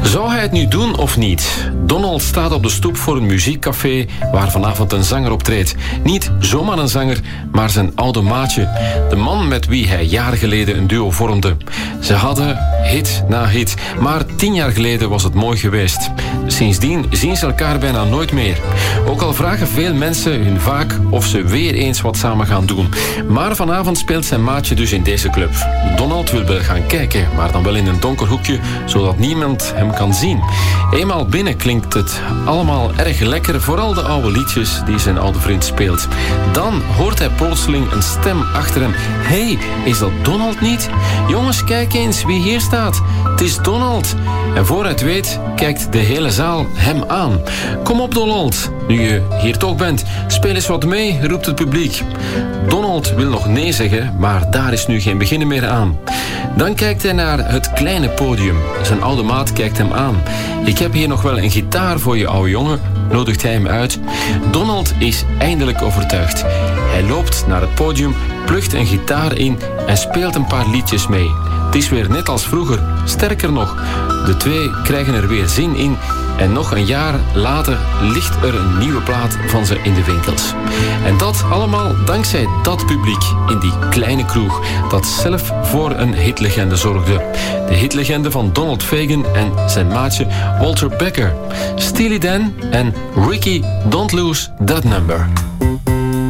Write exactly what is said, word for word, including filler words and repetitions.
Zou hij het nu doen of niet? Donald staat op de stoep voor een muziekcafé waar vanavond een zanger optreedt. Niet zomaar een zanger, maar zijn oude maatje. De man met wie hij jaren geleden een duo vormde. Ze hadden hit na hit, maar tien jaar geleden was het mooi geweest. Sindsdien zien ze elkaar bijna nooit meer. Ook al vragen veel mensen hun vaak of ze weer eens wat samen gaan doen. Maar vanavond speelt zijn maatje dus in deze club. Donald wil wel gaan kijken, maar dan wel in een donker hoekje, zodat niemand hem kan zien. Eenmaal binnen klinkt het allemaal erg lekker, vooral de oude liedjes die zijn oude vriend speelt. Dan hoort hij plotseling een stem achter hem. Hé, hey, is dat Donald niet? Jongens, kijk eens wie hier staat. Het is Donald. En voor hij het weet, kijkt de hele zaal hem aan. Kom op, Donald. Nu je hier toch bent, speel eens wat mee, roept het publiek. Donald wil nog nee zeggen, maar daar is nu geen beginnen meer aan. Dan kijkt hij naar het kleine podium. Zijn oude maat kijkt hem aan. Ik heb hier nog wel een gitaar voor je, oude jongen, nodigt hij hem uit. Donald is eindelijk overtuigd. Hij loopt naar het podium, plukt een gitaar in en speelt een paar liedjes mee. Het is weer net als vroeger, sterker nog. De twee krijgen er weer zin in en nog een jaar later ligt er een nieuwe plaat van ze in de winkels. En dat allemaal dankzij dat publiek in die kleine kroeg dat zelf voor een hitlegende zorgde. De hitlegende van Donald Fagen en zijn maatje Walter Becker. Steely Dan en Ricky, Don't Lose That Number.